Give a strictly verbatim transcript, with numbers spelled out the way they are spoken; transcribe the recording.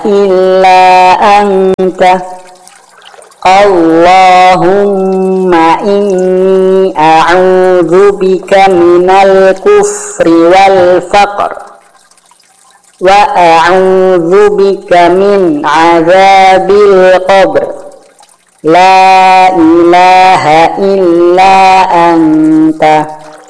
إلا أنت اللهم إني أعوذ بك من الكفر والفقر وأعوذ بك من عذاب القبر لا إله إلا أنت